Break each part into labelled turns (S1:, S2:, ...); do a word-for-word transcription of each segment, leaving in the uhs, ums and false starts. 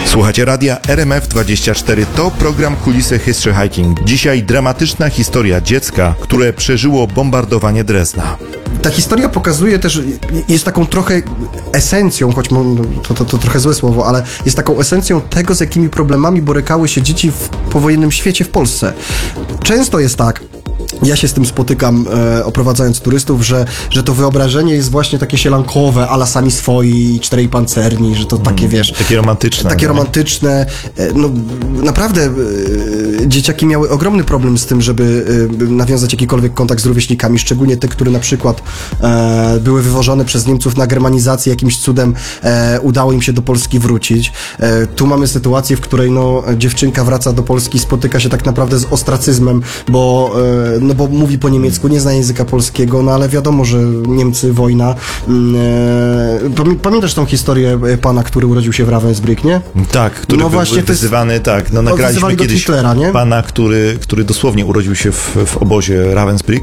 S1: Słuchacie radia R M F dwadzieścia cztery. To program Kulisy History Hiking. Dzisiaj dramatyczna historia dziecka, które przeżyło bombardowanie Drezna.
S2: Ta historia pokazuje też, jest taką trochę esencją, choć to, to, to trochę złe słowo, ale jest taką esencją tego, z jakimi problemami borykały się dzieci w powojennym świecie w Polsce. Często jest tak, ja się z tym spotykam, e, oprowadzając turystów, że, że to wyobrażenie jest właśnie takie sielankowe, a la Sami Swoi, Czterej Pancerni, że to takie,
S1: mm,
S2: wiesz...
S1: Takie romantyczne.
S2: Takie
S1: no?
S2: romantyczne. E, no, naprawdę e, dzieciaki miały ogromny problem z tym, żeby e, nawiązać jakikolwiek kontakt z rówieśnikami, szczególnie te, które na przykład e, były wywożone przez Niemców na germanizację, jakimś cudem e, udało im się do Polski wrócić. E, tu mamy sytuację, w której no, dziewczynka wraca do Polski, spotyka się tak naprawdę z ostracyzmem, bo e, no bo mówi po niemiecku, nie zna języka polskiego, no ale wiadomo, że Niemcy, wojna. Pamiętasz tą historię pana, który urodził się w Ravensbrück, nie?
S1: Tak, który
S2: no
S1: był
S2: właśnie
S1: wyzywany, jest... tak, no nagraliśmy kiedyś
S2: Hitlera, nie?
S1: pana, który, który dosłownie urodził się w, w obozie Ravensbrück,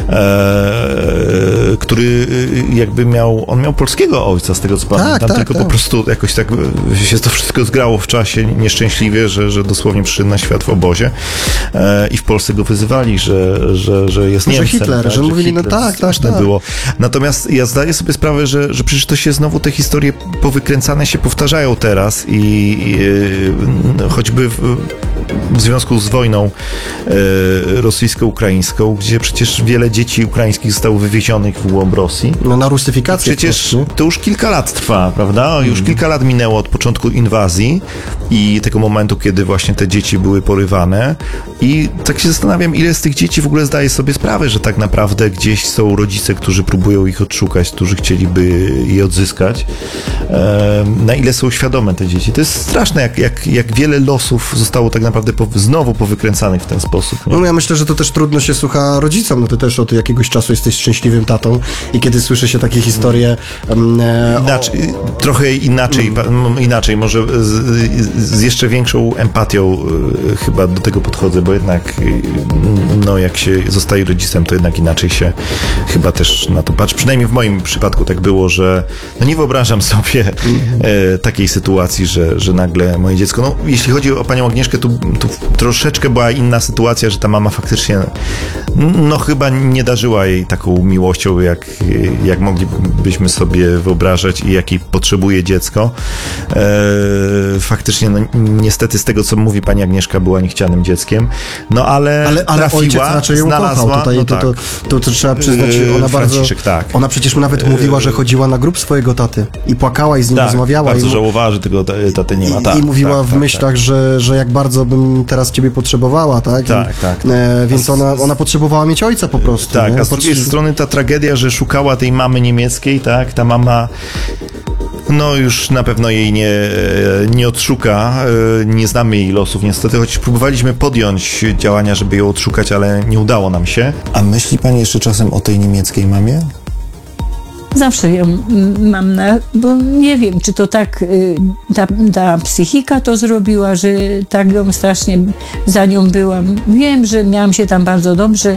S1: e, który jakby miał, on miał polskiego ojca, z tego co pamiętam,
S2: tak, tak,
S1: tylko
S2: tak.
S1: po prostu jakoś tak się to wszystko zgrało w czasie nieszczęśliwie, że, że dosłownie przyszedł na świat w obozie e, i w Polsce go wyzywali, że Że, że jest Niemcem.
S2: Że Hitler,
S1: tak,
S2: że mówili, no tak, tak, tak.
S1: było. Natomiast ja zdaję sobie sprawę, że, że przecież to się znowu te historie powykręcane się powtarzają teraz i, i no, choćby w, w związku z wojną e, rosyjsko-ukraińską, gdzie przecież wiele dzieci ukraińskich zostało wywiezionych w głąb Rosji.
S2: No na rusyfikację.
S1: Przecież to już kilka lat trwa, prawda? Już mm. kilka lat minęło od początku inwazji i tego momentu, kiedy właśnie te dzieci były porywane i tak się zastanawiam, ile z tych dzieci w ogóle zdaje sobie sprawę, że tak naprawdę gdzieś są rodzice, którzy próbują ich odszukać, którzy chcieliby je odzyskać. E, na ile są świadome te dzieci. To jest straszne, jak, jak, jak wiele losów zostało tak naprawdę po, znowu powykręcanych w ten sposób. Nie?
S2: No ja myślę, że to też trudno się słucha rodzicom, no ty też od jakiegoś czasu jesteś szczęśliwym tatą i kiedy słyszy się takie historie... Um, e,
S1: inaczej, o... Trochę inaczej, mm. inaczej, może z, z jeszcze większą empatią y, chyba do tego podchodzę, bo jednak y, no jak się zostaje rodzicem, to jednak inaczej się chyba też na to patrzy. Przynajmniej w moim przypadku tak było, że no nie wyobrażam sobie e, takiej sytuacji, że, że nagle moje dziecko, no jeśli chodzi o panią Agnieszkę, tu, tu troszeczkę była inna sytuacja, że ta mama faktycznie no chyba nie darzyła jej taką miłością, jak, jak moglibyśmy sobie wyobrażać i jakiej potrzebuje dziecko. E, faktycznie, no niestety z tego, co mówi pani Agnieszka, była niechcianym dzieckiem, no ale,
S2: ale, ale
S1: trafiła,
S2: ojciec raczej ją
S1: znalazła,
S2: kochał tutaj,
S1: no
S2: to,
S1: tak.
S2: to, to, to trzeba przyznać, ona
S1: Franciszek,
S2: bardzo,
S1: tak.
S2: ona przecież nawet mówiła, że chodziła na grób swojego taty i płakała i z nim
S1: tak,
S2: rozmawiała.
S1: bardzo
S2: i,
S1: żałowała, że tego taty nie ma.
S2: I,
S1: tak,
S2: i mówiła
S1: tak,
S2: w
S1: tak,
S2: myślach,
S1: tak.
S2: Że, że jak bardzo bym teraz ciebie potrzebowała, tak?
S1: Tak,
S2: I,
S1: tak.
S2: E, więc ona, ona potrzebowała mieć ojca po prostu.
S1: Tak,
S2: nie?
S1: a z drugiej
S2: Potrze-
S1: strony ta tragedia, że szukała tej mamy niemieckiej, tak, ta mama no już na pewno jej nie, nie odszuka, nie znamy jej losów niestety, choć próbowaliśmy podjąć działania, żeby ją odszukać, ale nie udało nam się. A myśli pani jeszcze czasem o tej niemieckiej mamie?
S3: Zawsze ją mam na, bo nie wiem, czy to tak ta, ta psychika to zrobiła, że tak ją strasznie za nią byłam. Wiem, że miałam się tam bardzo dobrze,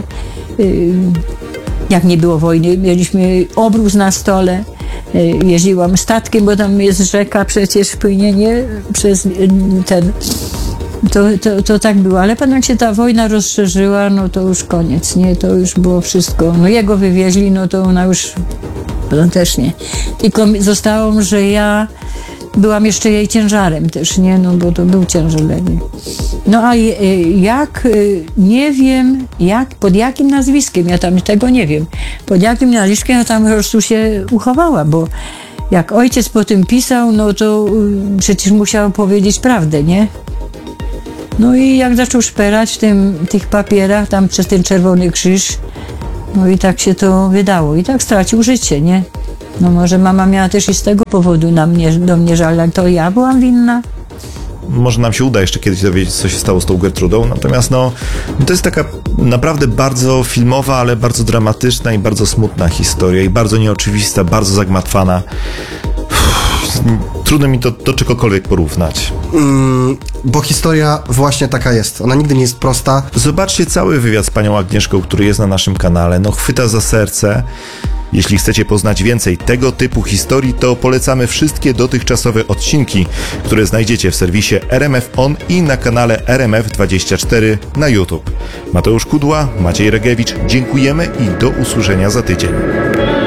S3: jak nie było wojny, mieliśmy obrus na stole, jeździłam statkiem, bo tam jest rzeka przecież płynie, nie? Przez ten... To, to, to tak było, ale potem jak się ta wojna rozszerzyła, no to już koniec, nie? To już było wszystko. No jego wywieźli, no to ona już... No też nie. Tylko zostało, że ja byłam jeszcze jej ciężarem też, nie? No bo to był ciężar dla niej. No a jak, nie wiem, jak, pod jakim nazwiskiem, ja tam tego nie wiem, pod jakim nazwiskiem ja tam po prostu się uchowała, bo jak ojciec po tym pisał, no to przecież musiał powiedzieć prawdę, nie? No i jak zaczął szperać w tym, tych papierach, tam przez ten Czerwony Krzyż, no i tak się to wydało. I tak stracił życie, nie? No może mama miała też i z tego powodu na mnie, do mnie żal, jak to ja byłam winna.
S1: Może nam się uda jeszcze kiedyś dowiedzieć, co się stało z tą Gertrudą, natomiast no, to jest taka naprawdę bardzo filmowa, ale bardzo dramatyczna i bardzo smutna historia i bardzo nieoczywista, bardzo zagmatwana. Trudno mi to do czegokolwiek porównać.
S2: Mm, bo historia właśnie taka jest. Ona nigdy nie jest prosta.
S1: Zobaczcie cały wywiad z panią Agnieszką, który jest na naszym kanale. No chwyta za serce. Jeśli chcecie poznać więcej tego typu historii, to polecamy wszystkie dotychczasowe odcinki, które znajdziecie w serwisie R M F On i na kanale R M F dwadzieścia cztery na YouTube. Mateusz Kudła, Maciej Regiewicz, dziękujemy i do usłyszenia za tydzień.